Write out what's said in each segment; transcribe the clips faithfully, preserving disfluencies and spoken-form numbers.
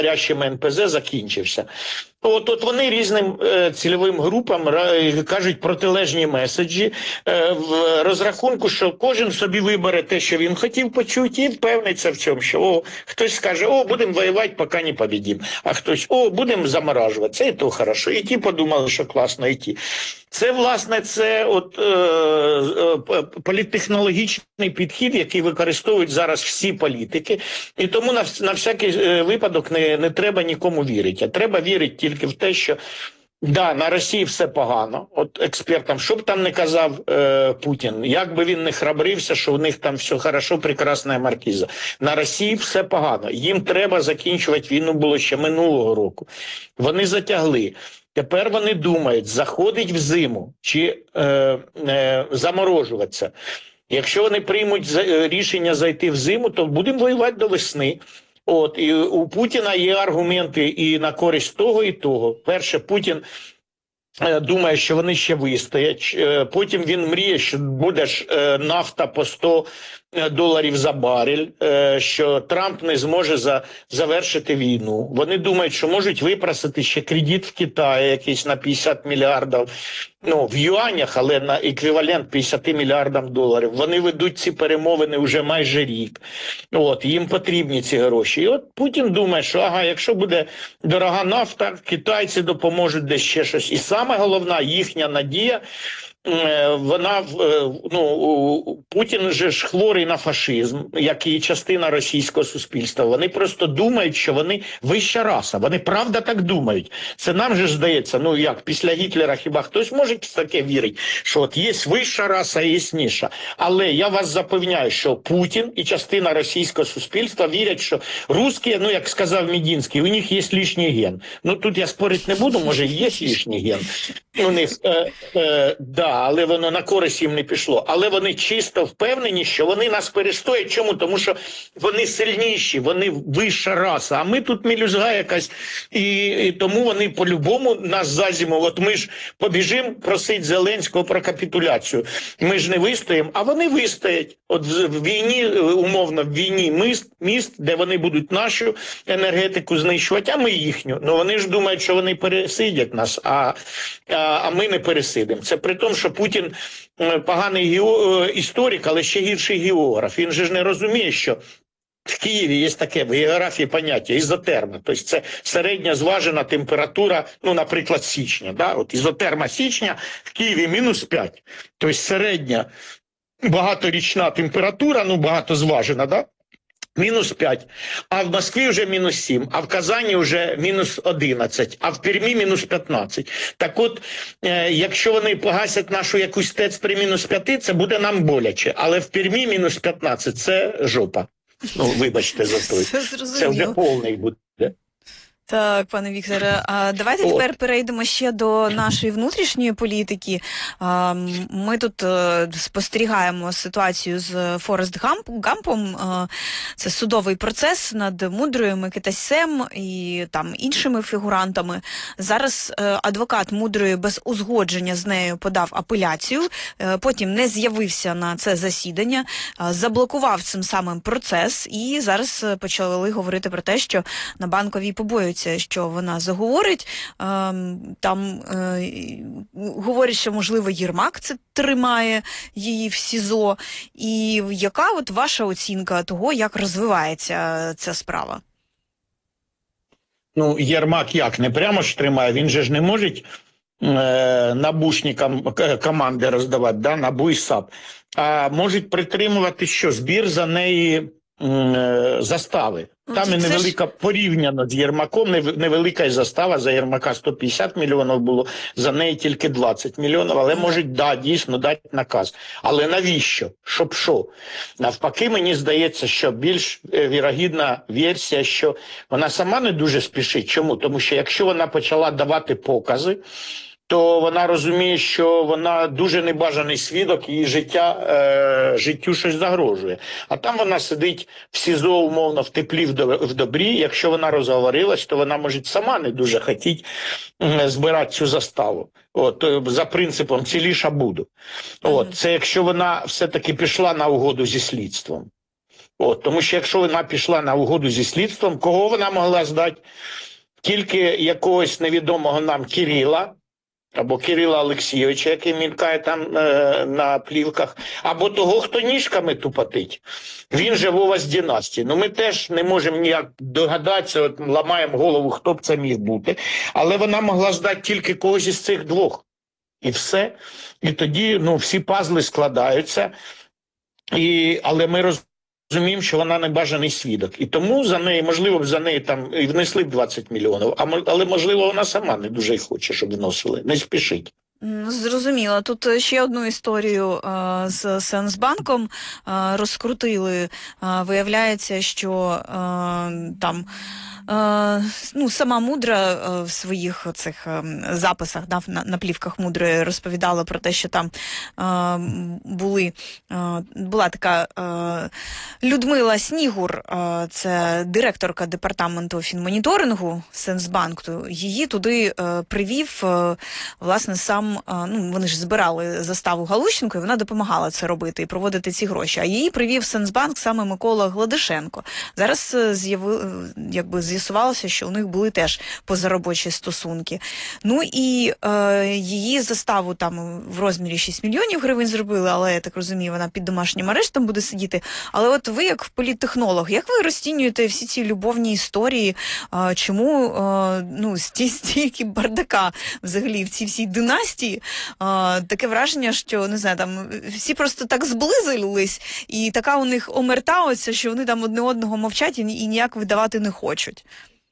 настоящим ен пе зе закінчився. От, от вони різним е, цільовим групам е, кажуть протилежні меседжі е, в розрахунку, що кожен собі вибере те, що він хотів почути, і впевниться в цьому, що о, хтось скаже, о, будемо воювати, поки не побідім, а хтось, о, будемо заморажуватися, і то хорошо. І ті подумали, що класно, і ті. Це, власне, це от, е, е, політтехнологічний підхід, який використовують зараз всі політики, і тому на, на всякий випадок не, не треба нікому вірити, а треба вірити тільки в те, що да, на Росії все погано, от експертам, що б там не казав е, Путін, як би він не храбрився, що у них там все хорошо, прекрасна маркіза. На Росії все погано, їм треба закінчувати війну, було ще минулого року. Вони затягли. Тепер вони думають, заходить в зиму чи е, е, заморожуватися. Якщо вони приймуть рішення зайти в зиму, то будемо воювати до весни. От, і у Путіна є аргументи і на користь того, і того. Перше, Путін е, думає, що вони ще вистоять. Е, потім він мріє, що буде ж е, нафта по сто доларів за барель, е, що Трамп не зможе за, завершити війну. Вони думають, що можуть випросити ще кредит в Китаї якийсь на п'ятдесят мільярдів, ну, в юанях, але на еквівалент п'ятдесят мільярдам доларів. Вони ведуть ці перемовини вже майже рік. От, їм потрібні ці гроші. І от Путін думає, що ага, якщо буде дорога нафта, китайці допоможуть десь ще щось. І саме головна їхня надія, вона, ну, Путін же ж хворий на фашизм, як і частина російського суспільства. Вони просто думають, що вони вища раса. Вони правда так думають. Це нам же здається, ну як, після Гітлера хіба хтось може в таке вірити, що от є вища раса, є ніша. Але я вас запевняю, що Путін і частина російського суспільства вірять, що русські, ну як сказав Медінський, у них є лишній ген. Ну тут я спорити не буду, може є лишній ген. У них, е, е, да, але воно на користь їм не пішло. Але вони чисто впевнені, що вони нас перестоять. Чому? Тому що вони сильніші, вони вища раса, а ми тут мілюзга якась. І, і тому вони по-любому нас за зиму, от ми ж побіжимо просить Зеленського про капітуляцію. Ми ж не вистоїмо, а вони вистоять. От в війні, умовно, в війні міст, міст, де вони будуть нашу енергетику знищувати, а ми їхню. Ну вони ж думають, що вони пересидять нас, а, а, а ми не пересидимо. Це при тому, що Путін поганий гео... історик, але ще гірший географ. Він же ж не розуміє, що в Києві є таке в географії поняття ізотерма. Тобто це середня зважена температура, ну, наприклад, січня. Да? От ізотерма січня в Києві мінус п'ять. Тобто середня багаторічна температура, ну, багатозважена, да? Мінус п'ять, а в Москві вже мінус сім, а в Казані вже мінус одинадцять, а в Пермі мінус п'ятнадцять. Так от, е, якщо вони погасять нашу якусь ТЕЦ при мінус п'яти, це буде нам боляче, але в Пермі мінус п'ятнадцять – це жопа. Ну, вибачте за той. Це вже повний буде. Так, пане Вікторе, а давайте О. тепер перейдемо ще до нашої внутрішньої політики. Ми тут спостерігаємо ситуацію з Форест Гампом. Це судовий процес над Мудрою, Микитасем і там іншими фігурантами. Зараз адвокат Мудрої без узгодження з нею подав апеляцію, потім не з'явився на це засідання, заблокував цим самим процес і зараз почали говорити про те, що на Банковій побоюються, що вона заговорить. Там говорять, що, можливо, Єрмак це тримає її в СІЗО. І яка от ваша оцінка того, як розвивається ця справа? Ну, Єрмак як? Не прямо ж тримає, він же ж не може е, набушникам команди роздавати, да? НАБУ і САП. А можуть притримувати, що збір за неї е, застави. Там і невелика, порівняно з Єрмаком, невелика і застава, за Єрмака сто п'ятдесят мільйонів було, за неї тільки двадцять мільйонів, але можуть, да, дійсно, дати наказ. Але навіщо? Щоб що? Навпаки, мені здається, що більш вірогідна версія, що вона сама не дуже спішить. Чому? Тому що якщо вона почала давати покази, то вона розуміє, що вона дуже небажаний свідок, її життя, е, життю щось загрожує. А там вона сидить в СІЗО, умовно, в теплі, в добрі. Якщо вона розговорилась, то вона може сама не дуже хотіти е, збирати цю заставу. От, за принципом «ціліша буду». От, це якщо вона все-таки пішла на угоду зі слідством. От, тому що якщо вона пішла на угоду зі слідством, кого вона могла здати? Тільки якогось невідомого нам Кирила, або Кирила Олексійовича, який мількає там е, на плівках, або того, хто ніжками тупотить. Він же Вова з династії. Ну ми теж не можемо ніяк догадатися, от ламаємо голову, хто б це міг бути. Але вона могла здати тільки когось із цих двох. І все. І тоді ну, всі пазли складаються. І, але ми розуміємо, розуміємо, що вона небажаний свідок. І тому за неї, можливо, б за неї там і внесли б двадцять мільйонів, а, але, можливо, вона сама не дуже й хоче, щоб вносили. Не спішить. Зрозуміло. Тут ще одну історію а, з Сенсбанком а, розкрутили. А, виявляється, що а, там а, ну, сама Мудра а, в своїх цих а, записах, да, на, на плівках Мудри розповідала про те, що там а, були, а, була така а, Людмила Снігур, а, це директорка департаменту фінмоніторингу Сенсбанку, її туди а, привів, а, власне, сам ну, вони ж збирали заставу Галущенко, і вона допомагала це робити і проводити ці гроші. А її привів Сенсбанк саме Микола Гладишенко. Зараз з'яви, якби з'ясувалося, що у них були теж позаробочі стосунки. Ну і е, її заставу там в розмірі шість мільйонів гривень зробили, але, я так розумію, вона під домашнім арештом буде сидіти. Але от ви, як політтехнолог, як ви розцінюєте всі ці любовні історії? Е, чому е, ну, стільки бардака взагалі в цій всій династії? А, таке враження, що, не знаю, там всі просто так зблизились, і така у них омерта оця, що вони там одне одного мовчать і, і ніяк видавати не хочуть.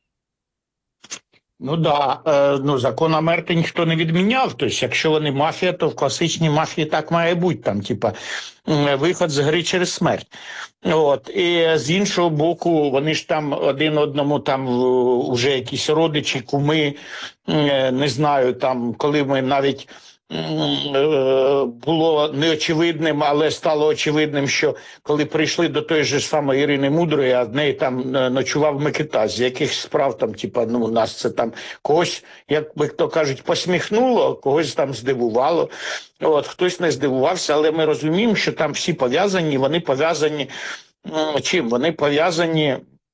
Ну да, е, ну закон омерти ніхто не відміняв. Тобто, якщо вони мафія, то в класичній мафії так має бути, там, типа, виход з гри через смерть. От, і з іншого боку, вони ж там один одному там вже якісь родичі, куми, не знаю, там, коли ми навіть було неочевидним, але стало очевидним, що коли прийшли до тої ж самої Ірини Мудрої, а в неї там ночував Микита, з яких справ там, типа, ну, нас це там когось, як би то кажуть, посміхнуло, когось там здивувало. От, хтось не здивувався, але ми розуміємо, що там всі пов'язані, вони пов'язані чим? Вони пов'язані,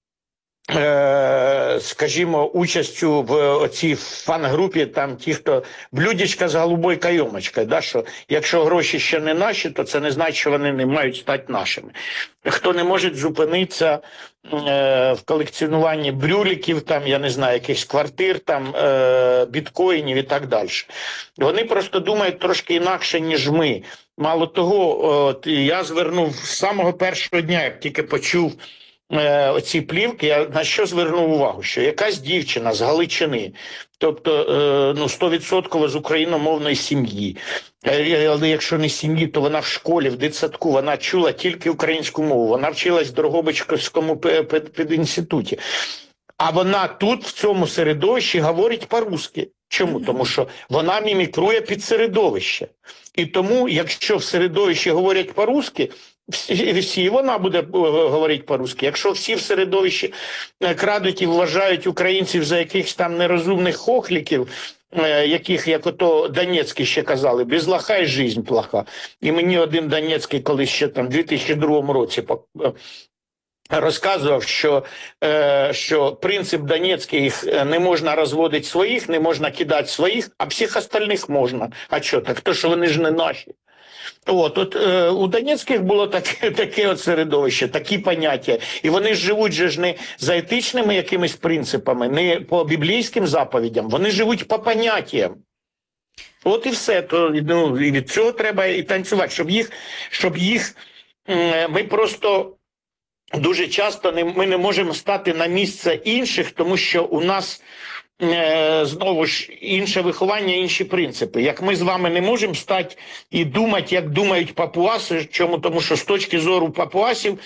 скажімо, участю в оцій фан-групі, там ті, хто блюдечка з голубою кайомочкою, да, що якщо гроші ще не наші, то це не значить, що вони не мають стати нашими. Хто не може зупинитися е, в колекціонуванні брюліків, там, я не знаю, якихось квартир, там, е, біткоїнів і так далі. Вони просто думають трошки інакше, ніж ми. Мало того, от, я звернув з самого першого дня, як тільки почув оці плівки, я на що звернув увагу? Що якась дівчина з Галичини, тобто ну, сто відсотків з україномовної сім'ї, але якщо не сім'ї, то вона в школі, в дитсадку, вона чула тільки українську мову, вона вчилась в Дрогобичському педінституті. А вона тут, в цьому середовищі, говорить по-русски. Чому? Тому що вона мімікрує під середовище. І тому, якщо в середовищі говорять по-русски, всі, всі вона буде говорити по-русски. Якщо всі в середовищі крадуть і вважають українців за якихось там нерозумних хохліків, яких, як ото Донецький ще казали, без лоха й жизнь плоха. І мені один Донецький колись ще там в дві тисячі другому році розказував, що, е, що принцип Донецький, їх не можна розводити своїх, не можна кидати своїх, а всіх остальних можна. А що так? То, що вони ж не наші. От, от е, у Донецьких було таке, таке от середовище, такі поняття. І вони ж живуть же ж не за етичними якимись принципами, не по біблійським заповідям, вони живуть по поняттям. От і все. То, ну, і від цього треба і танцювати, щоб їх, щоб їх е, ми просто... Дуже часто не, ми не можемо стати на місце інших, тому що у нас, е, знову ж, інше виховання, інші принципи. Як ми з вами не можемо стати і думати, як думають папуаси, чому? Тому що з точки зору папуасів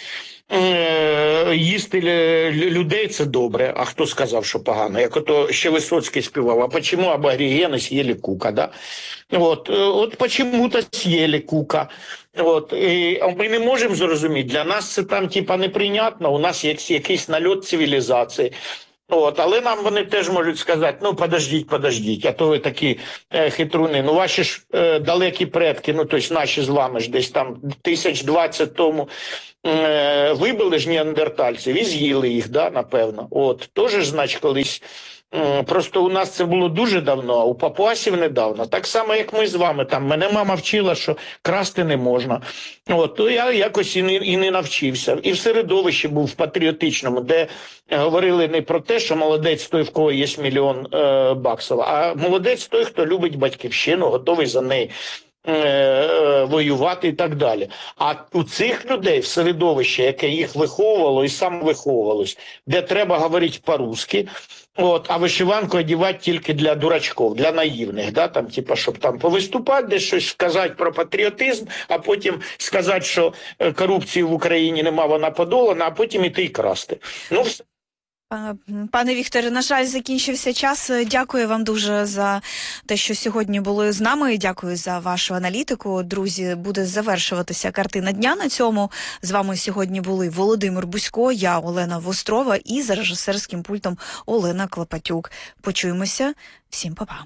е, їсти людей – це добре. А хто сказав, що погано? Як ото ще Висоцький співав, а чому аборигени з'їли кука, да? От, от почему-то з'їли кука. От, і ми не можемо зрозуміти, для нас це там типа неприйнятно, у нас є якийсь нальот цивілізації. От, але нам вони теж можуть сказати, ну, подождіть, подождіть, а то ви такі е, хитруни. Ну, ваші ж е, далекі предки, ну, тобто наші з вами ж десь там тисяч двадцять тому е, вибили ж неандертальців і з'їли їх, да, напевно. От, теж ж, значить, колись. Просто у нас це було дуже давно, а у папуасів недавно. Так само, як ми з вами. Там мене мама вчила, що красти не можна. От, то я якось і не, і не навчився. І в середовищі був в патріотичному, де говорили не про те, що молодець той, в кого є мільйон е, баксів, а молодець той, хто любить батьківщину, готовий за неї воювати і так далі. А у цих людей в середовищі, яке їх виховувало і сам виховувалось, де треба говорити по-русски, от, а вишиванку одягати тільки для дурачків, для наївних, да, там, типа, щоб там повиступати, десь щось сказати про патріотизм, а потім сказати, що корупції в Україні нема, вона подолана, а потім іти і красти. Ну, все. Пане Вікторе, на жаль, закінчився час. Дякую вам дуже за те, що сьогодні були з нами. Дякую за вашу аналітику. Друзі, буде завершуватися картина дня на цьому. З вами сьогодні були Володимир Бузько, я Олена Вострова і за режисерським пультом Олена Клопотюк. Почуємося. Всім па-па.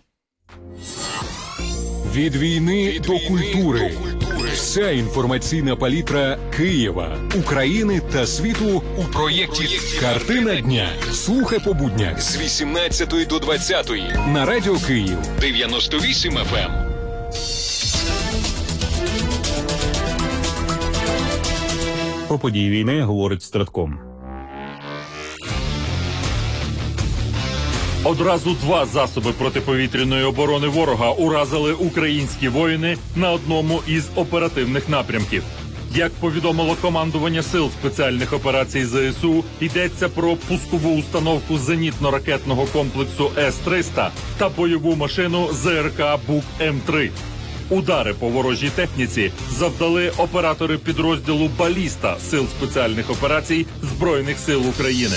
Від війни до культури. Вся інформаційна палітра Києва, України та світу у проєкті «Картина дня». Слухай по буднях з вісімнадцятої до двадцятої на Радіо Київ дев'яносто вісім еф ем. Про події війни говорить Стратком. Одразу два засоби протиповітряної оборони ворога уразили українські воїни на одному із оперативних напрямків. Як повідомило командування сил спеціальних операцій зе ес у, йдеться про пускову установку зенітно-ракетного комплексу ес триста та бойову машину зе ер ка Бук ем три. Удари по ворожій техніці завдали оператори підрозділу «Баліста» сил спеціальних операцій Збройних сил України.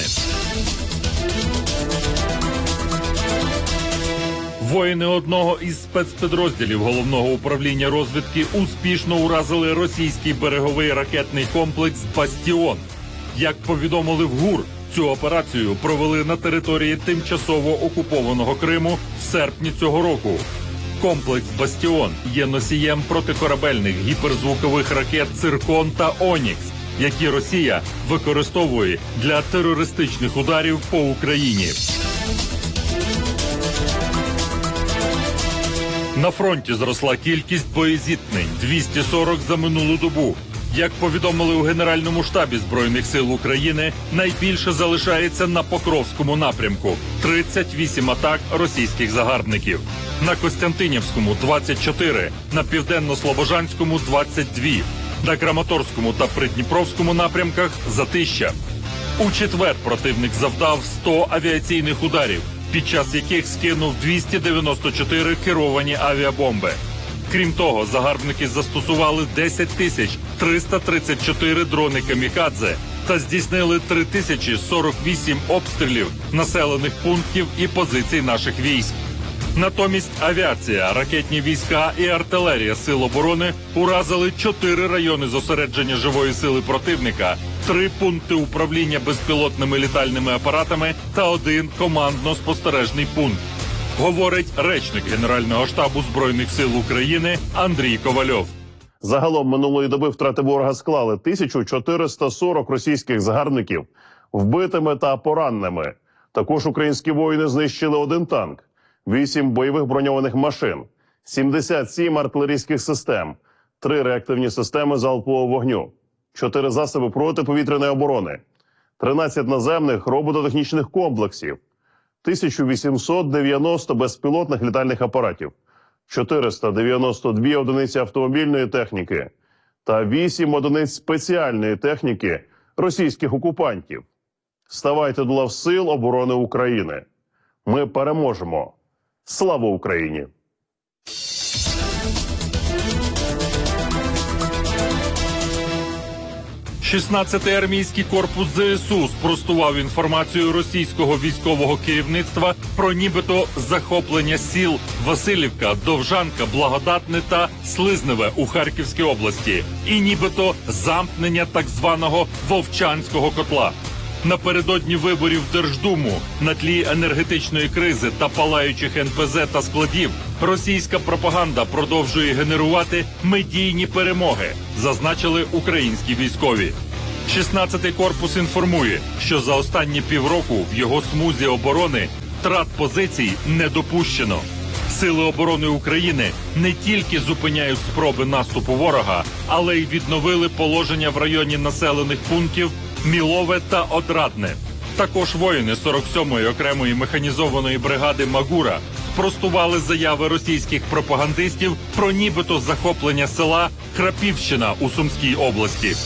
Воїни одного із спецпідрозділів Головного управління розвідки успішно уразили російський береговий ракетний комплекс «Бастіон». Як повідомили в ГУР, цю операцію провели на території тимчасово окупованого Криму в серпні цього року. Комплекс «Бастіон» є носієм протикорабельних гіперзвукових ракет «Циркон» та «Онікс», які Росія використовує для терористичних ударів по Україні. На фронті зросла кількість боєзіткнень – двісті сорок за минулу добу. Як повідомили у Генеральному штабі Збройних сил України, найбільше залишається на Покровському напрямку – тридцять вісім атак російських загарбників. На Костянтинівському – двадцять чотири, на Південно-Слобожанському – двадцять два, на Краматорському та Придніпровському напрямках – затища. У четвер противник завдав сто авіаційних ударів, під час яких скинув двісті дев'яносто чотири керовані авіабомби. Крім того, загарбники застосували десять тисяч триста тридцять чотири дрони камікадзе та здійснили три тисячі сорок вісім обстрілів населених пунктів і позицій наших військ. Натомість авіація, ракетні війська і артилерія Сил оборони уразили чотири райони зосередження живої сили противника, три пункти управління безпілотними літальними апаратами та один командно-спостережний пункт. Говорить речник Генерального штабу Збройних сил України Андрій Ковальов. Загалом минулої доби втрати ворога склали тисячу чотириста сорок російських загарбників вбитими та пораненими. Також українські воїни знищили один танк, вісім бойових броньованих машин, сімдесят сім артилерійських систем, три реактивні системи залпового вогню, чотири засоби протиповітряної оборони, тринадцять наземних робототехнічних комплексів, тисяча вісімсот дев'яносто безпілотних літальних апаратів, чотириста дев'яносто дві одиниці автомобільної техніки та вісім одиниць спеціальної техніки російських окупантів. Ставайте до лав Сил оборони України. Ми переможемо. Слава Україні! шістнадцятий армійський корпус зе ес у спростував інформацію російського військового керівництва про нібито захоплення сіл Василівка, Довжанка, Благодатне та Слизневе у Харківській області і нібито замкнення так званого Вовчанського котла. Напередодні виборів в Держдуму на тлі енергетичної кризи та палаючих ен пе зе та складів російська пропаганда продовжує генерувати медійні перемоги, зазначили українські військові. шістнадцятий корпус інформує, що за останні півроку в його смузі оборони втрат позицій не допущено. Сили оборони України не тільки зупиняють спроби наступу ворога, але й відновили положення в районі населених пунктів Мілове та Отрадне. Також воїни сорок сьомої окремої механізованої бригади Магура спростували заяви російських пропагандистів про нібито захоплення села Крапівщина у Сумській області.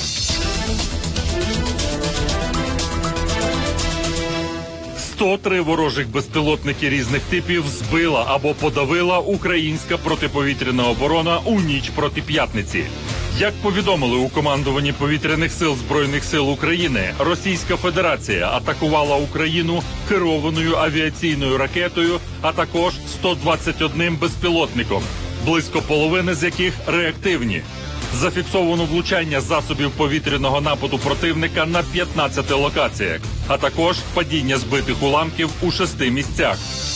сто три ворожих безпілотники різних типів збила або подавила українська протиповітряна оборона у ніч проти п'ятниці. Як повідомили у командуванні повітряних сил Збройних сил України, Російська Федерація атакувала Україну керованою авіаційною ракетою, а також сто двадцять одним безпілотником, близько половини з яких реактивні. Зафіксовано влучання засобів повітряного нападу противника на п'ятнадцяти локаціях, а також падіння збитих уламків у шести місцях.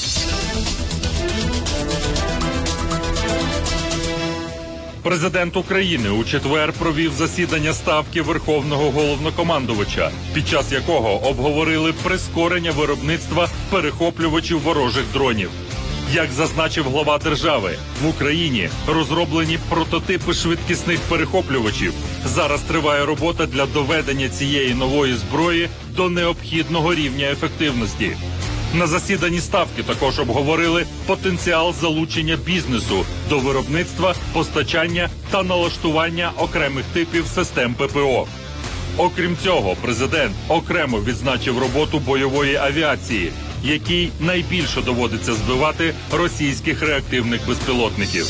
Президент України у четвер провів засідання Ставки Верховного Головнокомандувача, під час якого обговорили прискорення виробництва перехоплювачів ворожих дронів. Як зазначив глава держави, в Україні розроблені прототипи швидкісних перехоплювачів. Зараз триває робота для доведення цієї нової зброї до необхідного рівня ефективності. На засіданні Ставки також обговорили потенціал залучення бізнесу до виробництва, постачання та налаштування окремих типів систем пе пе о. Окрім цього, президент окремо відзначив роботу бойової авіації, якій найбільше доводиться збивати російських реактивних безпілотників.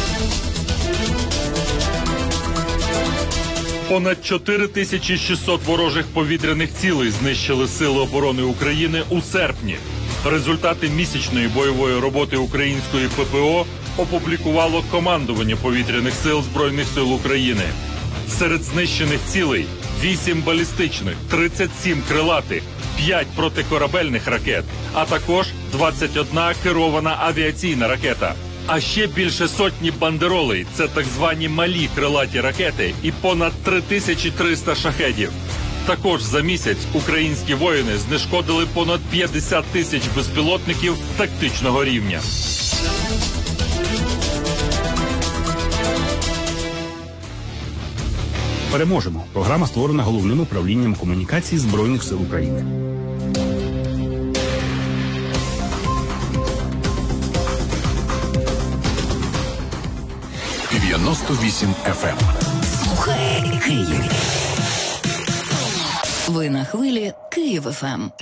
Понад чотири тисячі шістсот ворожих повітряних цілей знищили Сили оборони України у серпні. Результати місячної бойової роботи української пе пе о опублікувало командування повітряних сил Збройних сил України. Серед знищених цілей – вісім балістичних, тридцять сім крилатих, п'ять протикорабельних ракет, а також двадцять одна керована авіаційна ракета. А ще більше сотні бандеролей – це так звані малі крилаті ракети і понад три тисячі триста шахедів. Також за місяць українські воїни знешкодили понад п'ятдесят тисяч безпілотників тактичного рівня. Переможемо. Програма створена Головним управлінням комунікації Збройних сил України. дев'яносто вісім еф ем. Слухай Київ. Ви на хвилі Київ еф ем.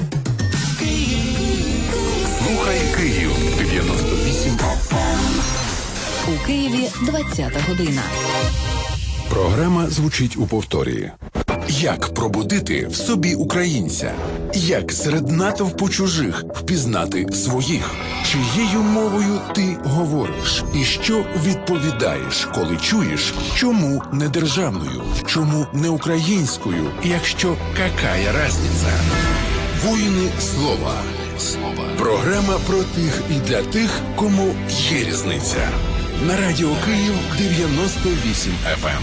Слухай Київ. дев'яносто вісім еф ем. У Києві двадцята година. Програма звучить у повторі. Як пробудити в собі українця? Як серед натовпу чужих впізнати своїх? Чиєю мовою ти говориш? І що відповідаєш, коли чуєш, чому не державною? Чому не українською? Якщо какая разниця? Воїни слова. Програма про тих і для тих, кому є різниця. На Радіо Київ дев'яносто вісім еф ем.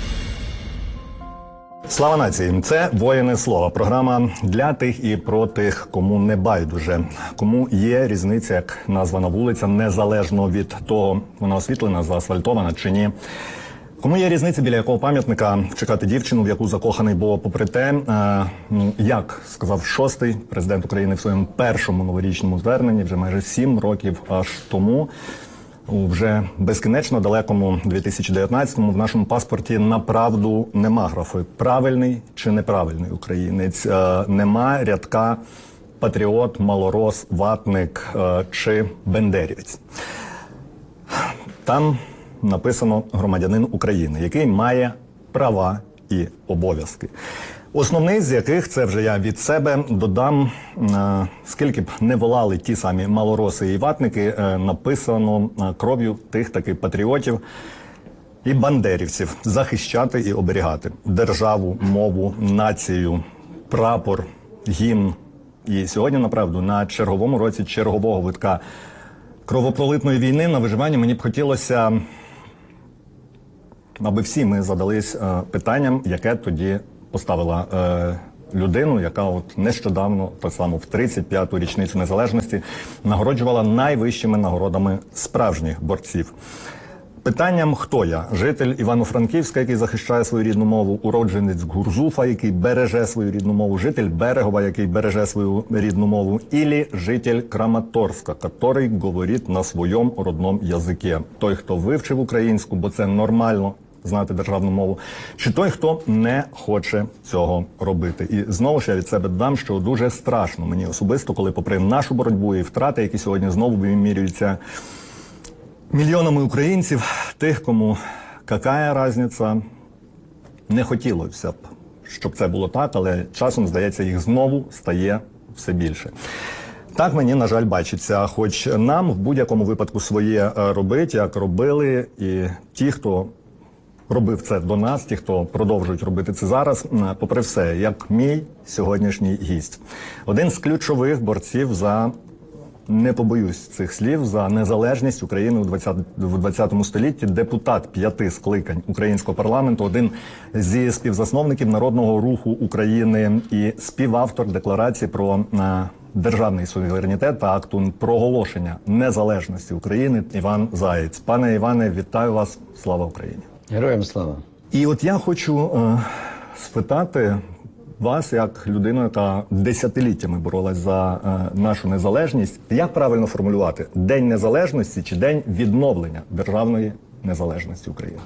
Слава нації! Це «Воїни слова». Програма для тих і про тих, кому не байдуже. Кому є різниця, як названа вулиця, незалежно від того, вона освітлена, заасфальтована чи ні. Кому є різниця, біля якого пам'ятника чекати дівчину, в яку закоханий, бо попри те, ну, як сказав шостий президент України в своєму першому новорічному зверненні, вже майже сім років аж тому, у вже безкінечно далекому дві тисячі дев'ятнадцятому в нашому паспорті направду нема графи «правильний» чи «неправильний українець», нема рядка «патріот», «малорос», «ватник» чи «бендерівець». Там написано «громадянин України», який має права і обов'язки. Основний з яких, це вже я від себе додам, скільки б не волали ті самі малороси і ватники, написано кров'ю тих таких патріотів і бандерівців захищати і оберігати державу, мову, націю, прапор, гімн. І сьогодні, направду, на черговому році чергового витка кровопролитної війни на виживання мені б хотілося, аби всі ми задались е, питанням, яке тоді поставила е, людину, яка от нещодавно, так само в тридцять п'яту річницю незалежності, нагороджувала найвищими нагородами справжніх борців. Питанням, хто я? Житель Івано-Франківська, який захищає свою рідну мову, уродженець Гурзуфа, який береже свою рідну мову, житель Берегова, який береже свою рідну мову, ілі житель Краматорська, який говорить на своєму родному язикі. Той, хто вивчив українську, бо це нормально знати державну мову, чи той, хто не хоче цього робити. І знову ж я від себе додам, що дуже страшно мені особисто, коли попри нашу боротьбу і втрати, які сьогодні знову вимірюються мільйонами українців, тих, кому какая різниця, не хотілося б, щоб це було так, але часом, здається, їх знову стає все більше. Так мені, на жаль, бачиться, хоч нам в будь-якому випадку своє робить, як робили і ті, хто робив це до нас, ті, хто продовжують робити це зараз, попри все, як мій сьогоднішній гість. Один з ключових борців за, не побоюсь цих слів, за незалежність України у двадцятому столітті, депутат п'яти скликань українського парламенту, один зі співзасновників Народного руху України і співавтор декларації про державний суверенітет та акту проголошення незалежності України Іван Заєць. Пане Іване, вітаю вас. Слава Україні! Героям слава! І от я хочу е, спитати вас, як людину, яка десятиліттями боролась за е, нашу незалежність, як правильно формулювати? День незалежності чи день відновлення державної незалежності України?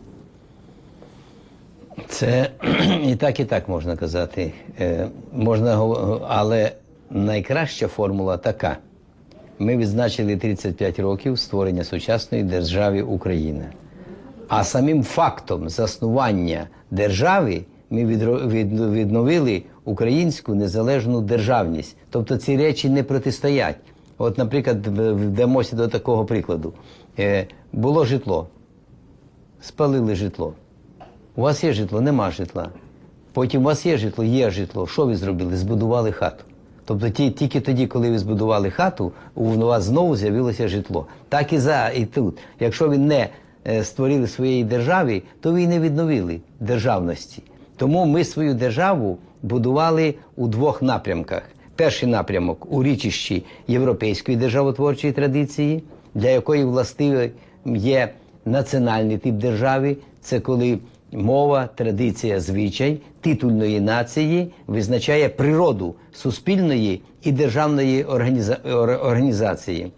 Це і так, і так можна казати. Е, можна, але найкраща формула така. Ми відзначили тридцять п'ять років створення сучасної держави України. А самим фактом заснування держави ми відновили українську незалежну державність. Тобто ці речі не протистоять. От, наприклад, вдамося до такого прикладу. Е, було житло. Спалили житло. У вас є житло? Нема житла. Потім у вас є житло? Є житло. Що ви зробили? Збудували хату. Тобто ті, тільки тоді, коли ви збудували хату, у вас знову з'явилося житло. Так і, за, і тут. Якщо ви не створили своєї держави, то ви і не відновили державності. Тому ми свою державу будували у двох напрямках. Перший напрямок – у річищі європейської державотворчої традиції, для якої властивий є національний тип держави. Це коли мова, традиція, звичай титульної нації визначає природу суспільної і державної організа... організації.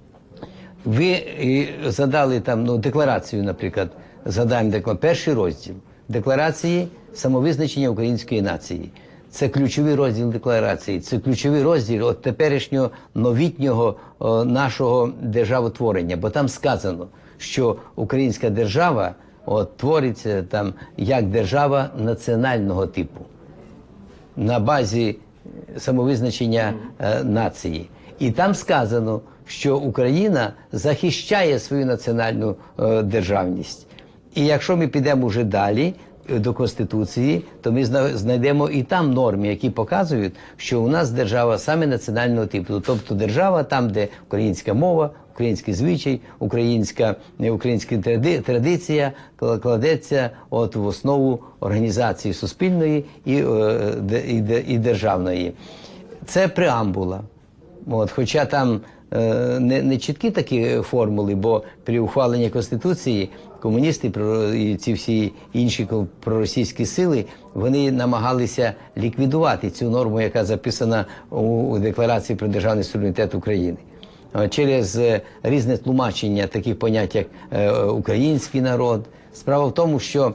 Ви задали там, ну, декларацію, наприклад, задаємо декларацію, перший розділ декларації самовизначення української нації. Це ключовий розділ декларації, це ключовий розділ от теперішнього новітнього о, нашого державотворення, бо там сказано, що українська держава от, твориться там як держава національного типу на базі самовизначення е, нації. І там сказано, що Україна захищає свою національну е, державність. І якщо ми підемо вже далі е, до Конституції, то ми знайдемо і там норми, які показують, що у нас держава саме національного типу. Тобто держава там, де українська мова, український звичай, українська, українська традиція кладеться от в основу організації суспільної і, і, і державної. Це преамбула. От, хоча там е, не, не чіткі такі формули, бо при ухваленні Конституції комуністи і ці всі інші проросійські сили, вони намагалися ліквідувати цю норму, яка записана у, у Декларації про державний суверенітет України. Через різне тлумачення таких понять, як е, український народ. Справа в тому, що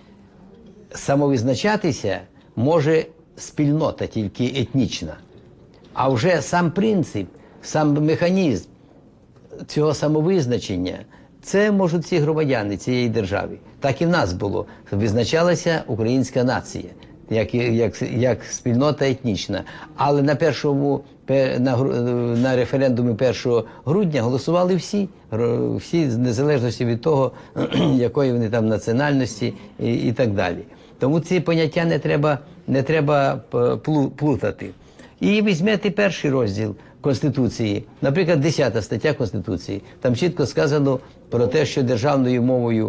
самовизначатися може спільнота тільки етнічна. А вже сам принцип, сам механізм цього самовизначення, це можуть всі громадяни цієї держави. Так і в нас було. Визначалася українська нація, як, як, як спільнота етнічна. Але на першому, на, на референдумі першого грудня голосували всі, всі, в незалежності від того, якої вони там національності і, і так далі. Тому ці поняття не треба, не треба плутати. І візьмете перший розділ Конституції, наприклад, десята стаття Конституції. Там чітко сказано про те, що державною мовою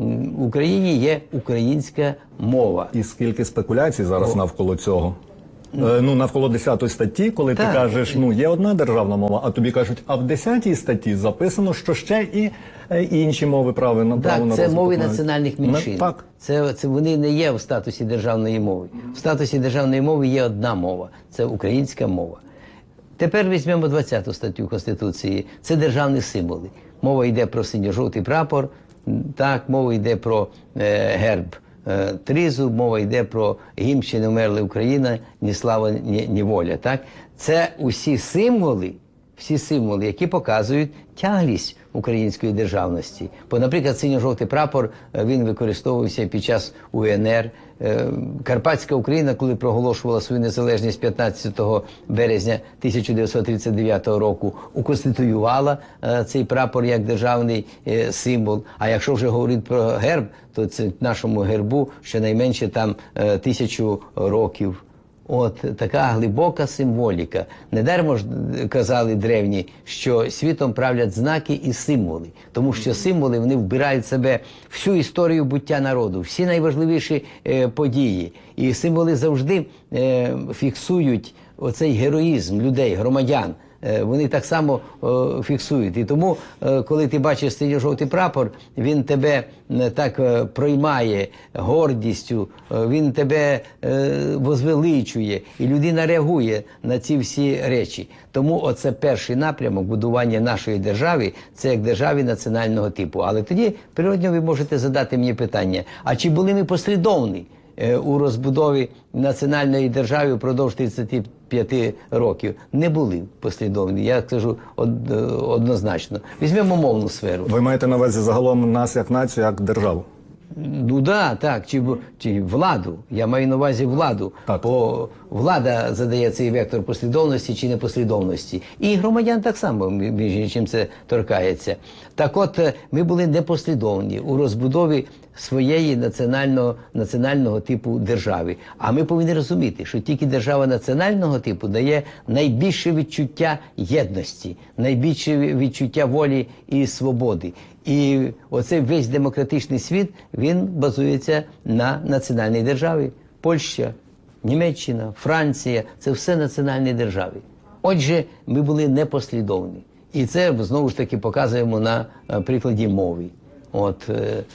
в Україні є українська мова. І скільки спекуляцій зараз О. навколо цього? Е, ну, навколо десятої статті, коли так. ти кажеш, ну, є одна державна мова, а тобі кажуть, а в десятій статті записано, що ще і е, інші мови право на право на розвиток. Так, це мови національних меншин. Не, так. Це, це вони не є в статусі державної мови. В статусі державної мови є одна мова – це українська мова. Тепер візьмемо двадцяту статтю Конституції. Це державні символи. Мова йде про синьо-жовтий прапор, так, мова йде про е, герб е, тризуб, мова йде про гімн «Ще не вмерла Україна, ні слава, ні, ні воля». Так? Це усі символи, всі символи, які показують тяглість української державності. Бо, наприклад, синьо-жовтий прапор, він використовувався під час У Ен Ер. Карпатська Україна, коли проголошувала свою незалежність п'ятнадцятого березня тисяча дев'ятсот тридцять дев'ятого року, уконституювала цей прапор як державний символ. А якщо вже говорити про герб, то це нашому гербу щонайменше там тисячу років. От така глибока символіка. Недармо ж казали древні, що світом правлять знаки і символи. Тому що символи, вони вбирають в себе всю історію буття народу, всі найважливіші е, події. І символи завжди е, фіксують оцей героїзм людей, громадян. Вони так само е, фіксують. І тому, е, коли ти бачиш синьо-жовтий прапор, він тебе е, так е, проймає гордістю, е, він тебе е, возвеличує, і людина реагує на ці всі речі. Тому оце перший напрямок будування нашої держави, це як держави національного типу. Але тоді, природньо, ви можете задати мені питання, а чи були ми послідовні у розбудові національної держави впродовж тридцяти п'яти років? Не були послідовні, я скажу од, однозначно. Візьмемо мовну сферу. Ви маєте на увазі загалом нас як націю, як державу? Ну да, так, чи, чи владу. Я маю на увазі владу. Так. Бо влада задає цей вектор послідовності чи непослідовності. І громадян так само, між чим це торкається. Так от, ми були непослідовні у розбудові своєї національного, національного типу держави. А ми повинні розуміти, що тільки держава національного типу дає найбільше відчуття єдності, найбільше відчуття волі і свободи. І оцей весь демократичний світ, він базується на національній державі. Польща, Німеччина, Франція – це все національні держави. Отже, ми були непослідовні. І це, знову ж таки, показуємо на прикладі мови. От,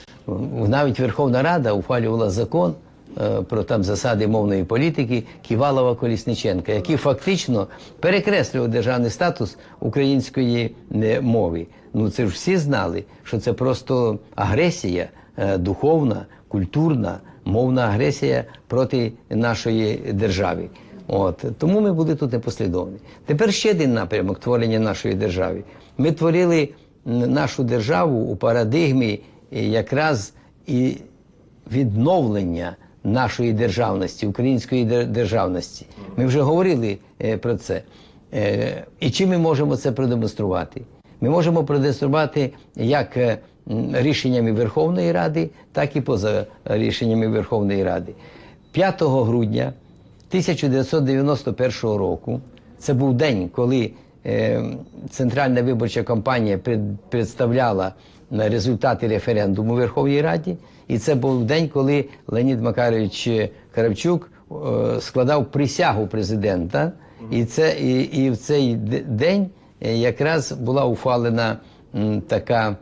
навіть Верховна Рада ухвалювала закон про там засади мовної політики Ківалова-Колісниченка, який фактично перекреслював державний статус української мови. Ну це ж всі знали, що це просто агресія духовна, культурна, мовна агресія проти нашої держави. От. Тому ми були тут непослідовні. Тепер ще один напрямок творення нашої держави. Ми творили нашу державу у парадигмі якраз і відновлення нашої державності, української державності. Ми вже говорили е, про це. Е, і чим ми можемо це продемонструвати? Ми можемо продемонструвати як е, рішеннями Верховної Ради, так і поза рішеннями Верховної Ради. п'ятого грудня тисяча дев'ятсот дев'яносто першого року, це був день, коли е, Центральна виборча кампанія пред, представляла результати референдуму у Верховній Раді, і це був день, коли Леонід Макарович Кравчук е, складав присягу президента, і, це, і, і в цей день якраз була ухвалена м, така,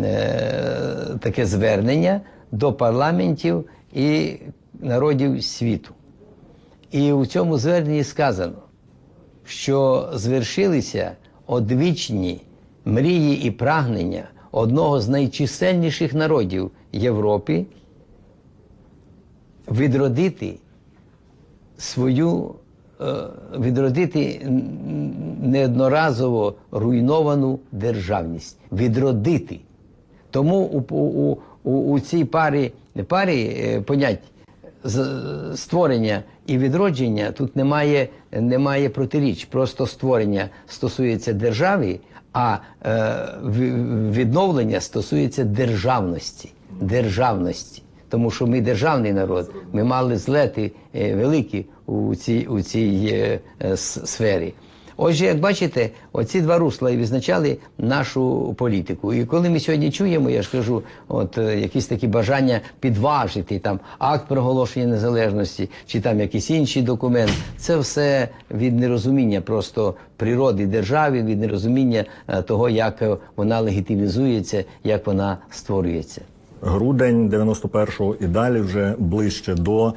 е, таке звернення до парламентів і народів світу. І у цьому зверненні сказано, що звершилися одвічні мрії і прагнення одного з найчисельніших народів Європи відродити свою, відродити неодноразово руйновану державність. Відродити. Тому у, у, у, у цій парі, парі понять створення і відродження тут немає, немає протиріч. Просто створення стосується держави, а е, відновлення стосується державності. Державності. тому що ми державний народ, ми мали злети е, великі у цій, у цій е, е, сфері. Отже, як бачите, оці два русла і визначали нашу політику. І коли ми сьогодні чуємо, я ж кажу, от е, якісь такі бажання підважити там акт проголошення незалежності чи там якийсь інший документ, це все від нерозуміння просто природи держави, від нерозуміння е, того, як вона легітимізується, як вона створюється. Грудень дев'яносто першого і далі вже ближче до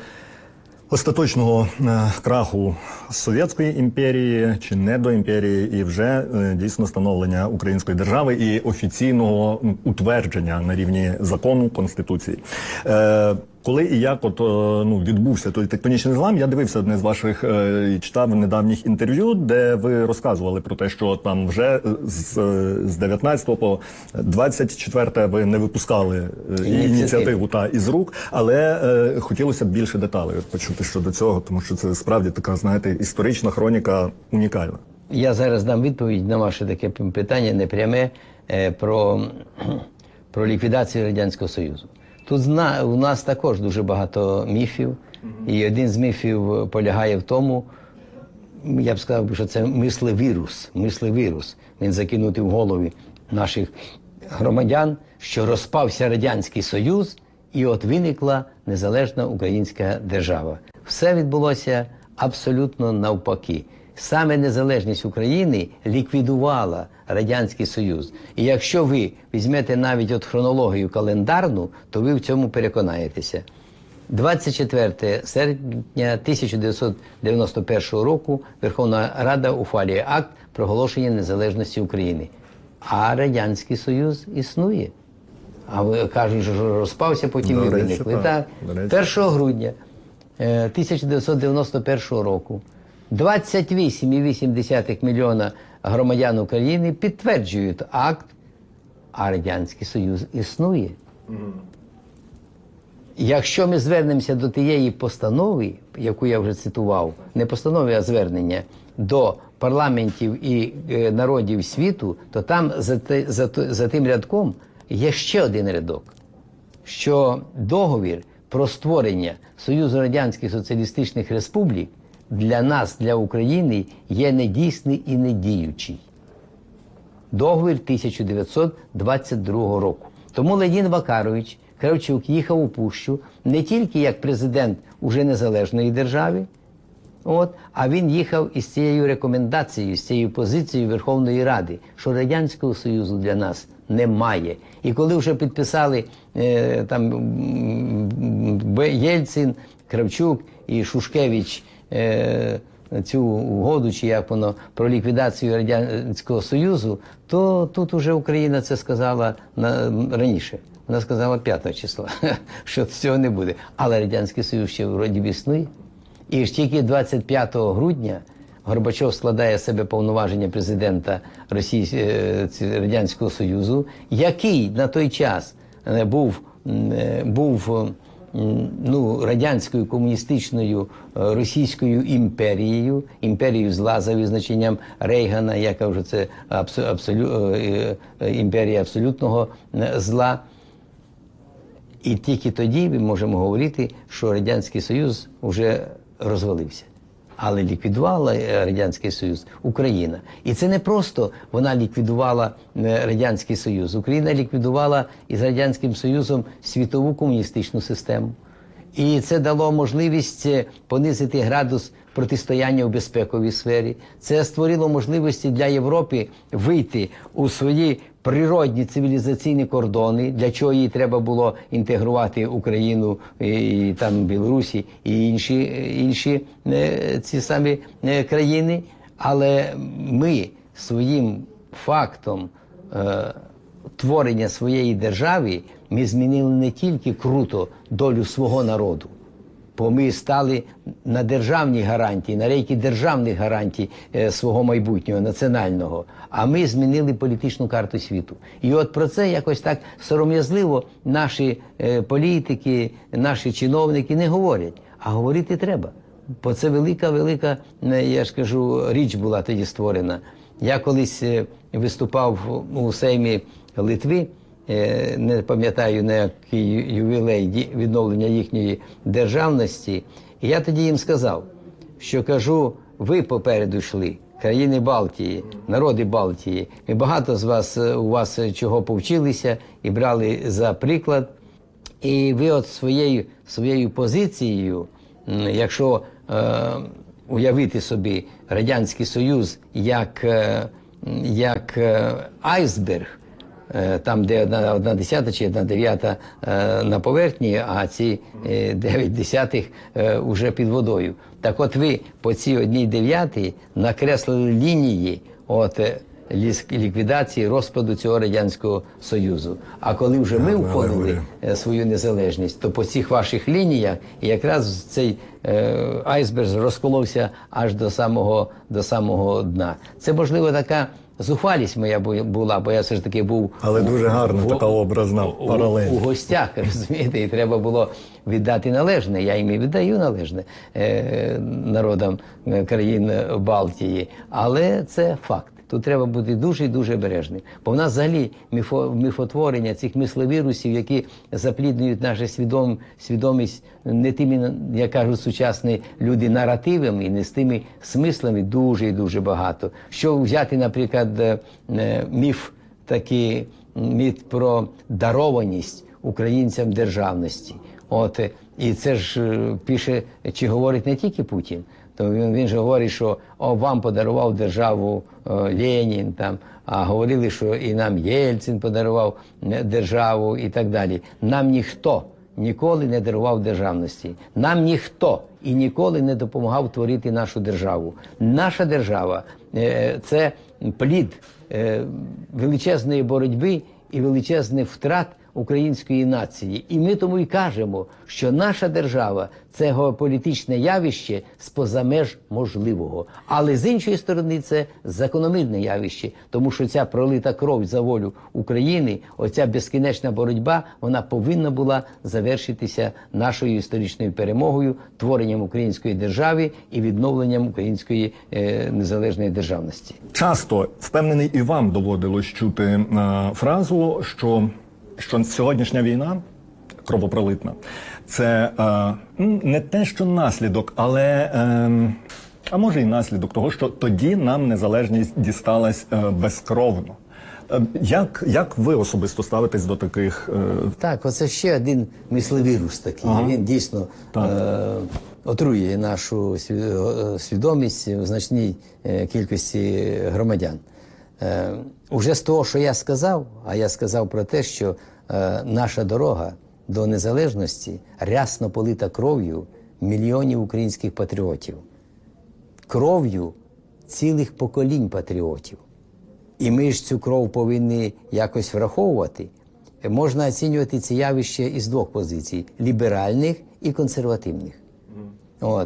остаточного е, краху Совєтської імперії чи не до імперії, і вже е, дійсно становлення української держави і офіційного м, утвердження на рівні закону, Конституції. Е, коли і як от, е, ну, відбувся той тектонічний злам, я дивився одне з ваших е, і читав недавніх інтерв'ю, де ви розказували про те, що там вже з, з дев'ятнадцятого по двадцять четверте ви не випускали е, ініціативу та із рук, але е, хотілося б більше деталей почути щодо цього, тому що це справді така, знаєте, історична хроніка унікальна. Я зараз дам відповідь на ваше таке питання непряме е, про, про ліквідацію Радянського Союзу. Тут зна, у нас також дуже багато міфів, і один з міфів полягає в тому, я б сказав, що це мислевірус, мислевірус. Він закинутий в голові наших громадян, що розпався Радянський Союз, і от виникла незалежна українська держава. Все відбулося абсолютно навпаки. Саме незалежність України ліквідувала Радянський Союз. І якщо ви візьмете навіть от хронологію календарну, то ви в цьому переконаєтеся. двадцять четвертого серпня тисяча дев'ятсот дев'яносто першого року Верховна Рада ухвалює акт проголошення незалежності України. А Радянський Союз існує. А ви кажуть, що розпався, потім і виникли. Так, першого грудня тисяча дев'ятсот дев'яносто першого року двадцять вісім цілих вісім десятих мільйона громадян України підтверджують акт, а Радянський Союз існує. Mm. Якщо ми звернемося до тієї постанови, яку я вже цитував, не постанови, а звернення, до парламентів і е, народів світу, то там за, те, за, за тим рядком є ще один рядок, що договір про створення Союзу Радянських Соціалістичних Республік для нас, для України, є недійсний і недіючий. Договір тисяча дев'ятсот двадцять другого року. Тому Леонід Макарович Кравчук їхав у Пущу не тільки як президент уже незалежної держави, от, а він їхав із цією рекомендацією, з цією позицією Верховної Ради, що Радянського Союзу для нас немає. І коли вже підписали е, там Єльцин, Кравчук і Шушкевич е, цю угоду, чи як воно, про ліквідацію Радянського Союзу, то тут уже Україна це сказала на, раніше. Вона сказала п'ятого числа, що цього не буде. Але Радянський Союз ще вроді існує. І ж тільки двадцять п'ятого грудня Горбачов складає з себе повноваження президента Росії, Радянського Союзу, який на той час був, був ну, радянською комуністичною Російською імперією, імперією зла за визначенням Рейгана, яка вже це абсо, абсолю, імперія абсолютного зла. І тільки тоді ми можемо говорити, що Радянський Союз вже розвалився. Але ліквідувала Радянський Союз Україна. І це не просто вона ліквідувала Радянський Союз. Україна ліквідувала із Радянським Союзом світову комуністичну систему. І це дало можливість понизити градус протистояння у безпековій сфері. Це створило можливості для Європи вийти у свої природні цивілізаційні кордони, для чого їй треба було інтегрувати Україну, і там Білорусі і інші, інші ці самі країни. Але ми своїм фактом е, творення своєї держави, ми змінили не тільки круто долю свого народу, бо ми стали на державні гарантії, на рейки державних гарантій е, свого майбутнього, національного, а ми змінили політичну карту світу. І от про це якось так сором'язливо наші е, політики, наші чиновники не говорять, а говорити треба. Бо це велика-велика, я ж кажу, річ була тоді створена. Я колись е, виступав у Сеймі Литви, е, не пам'ятаю на який ювілей ді- відновлення їхньої державності. І я тоді їм сказав, що кажу, ви попереду йшли, країни Балтії, народи Балтії. І багато з вас, у вас чого повчилися і брали за приклад. І ви от своєю, своєю позицією, м, якщо е, уявити собі Радянський Союз як, е, як е, айсберг, е, там де одна, одна десята чи одна дев'ята е, на поверхні, а ці е, дев'ять десятих е, уже під водою. Так от ви по цій одній дев'ятій накреслили лінії от, е, ліс- ліквідації, розпаду цього Радянського Союзу. А коли вже ми ухвалили е, свою незалежність, то по цих ваших лініях якраз цей е, айсберг розколовся аж до самого, до самого дна. Це, можливо, така зухвалість моя бу- була, бо я все ж таки був Але дуже гарна в- така образна у- паралель. у гостях, розумієте, і треба було віддати належне. Я їм і віддаю належне е, народам е, країн Балтії. Але це факт. Тут треба бути дуже і дуже обережним. Бо в нас взагалі міфо, міфотворення цих мисловірусів, які запліднюють нашу свідом, свідомість не тими, як кажуть сучасні люди, наративами, не з тими смислами дуже і дуже багато. Що взяти, наприклад, е, е, міф такий, міф про дарованість українцям державності. От, е, і це ж е, пише, чи говорить не тільки Путін. То він, він же говорить, що о, вам подарував державу о, Ленін, там, а говорили, що і нам Єльцин подарував е, державу і так далі. Нам ніхто ніколи не дарував державності. Нам ніхто і ніколи не допомагав творити нашу державу. Наша держава е, – це плід е, величезної боротьби і величезних втрат української нації. І ми тому й кажемо, що наша держава – це геополітичне явище з-поза меж можливого. Але з іншої сторони це закономірне явище, тому що ця пролита кров за волю України, оця безкінечна боротьба, вона повинна була завершитися нашою історичною перемогою, творенням української держави і відновленням української е, незалежної державності. Часто, впевнений, і вам доводилось чути е, фразу, що що сьогоднішня війна кровопролитна, це е, не те, що наслідок, але, е, а може і наслідок того, що тоді нам незалежність дісталась е, безкровно. Е, як, як ви особисто ставитесь до таких... Е... Так, оце ще один мисловірус такий. Ага. Він дійсно е, отруює нашу свідомість в значній е, кількості громадян. Е, уже з того, що я сказав, а я сказав про те, що е, наша дорога до незалежності рясно полита кров'ю мільйонів українських патріотів, кров'ю цілих поколінь патріотів. І ми ж цю кров повинні якось враховувати. Можна оцінювати це явище із двох позицій – ліберальних і консервативних. От.